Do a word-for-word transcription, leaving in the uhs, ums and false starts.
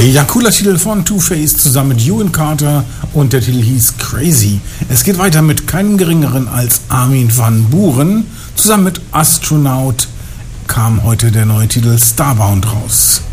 Ja, cooler Titel von Two-Face zusammen mit Ewan Carter und der Titel hieß Crazy. Es geht weiter mit keinem geringeren als Armin van Buuren. Zusammen mit Astronaut kam heute der neue Titel Starbound raus.